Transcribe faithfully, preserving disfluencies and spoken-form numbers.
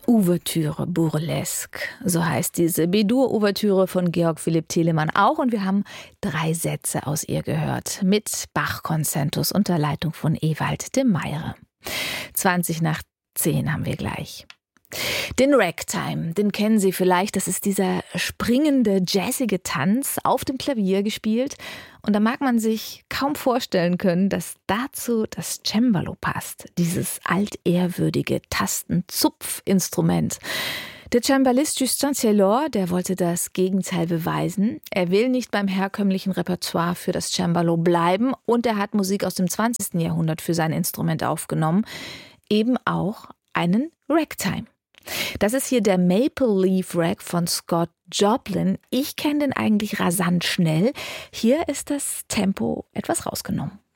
Ouvertüre Burlesque, so heißt diese B-Dur-Ouvertüre von Georg Philipp Telemann auch. Und wir haben drei Sätze aus ihr gehört mit Bach-Konzertos unter Leitung von Ewald de Meyre. zwanzig nach zehn haben wir gleich. Den Ragtime, den kennen Sie vielleicht. Das ist dieser springende, jazzige Tanz auf dem Klavier gespielt. Und da mag man sich kaum vorstellen können, dass dazu das Cembalo passt. Dieses altehrwürdige Tastenzupfinstrument. Der Cembalist Justin Cielor, der wollte das Gegenteil beweisen. Er will nicht beim herkömmlichen Repertoire für das Cembalo bleiben. Und er hat Musik aus dem zwanzigsten Jahrhundert für sein Instrument aufgenommen. Eben auch einen Ragtime. Das ist hier der Maple Leaf Rag von Scott Joplin. Ich kenne den eigentlich rasant schnell. Hier ist das Tempo etwas rausgenommen.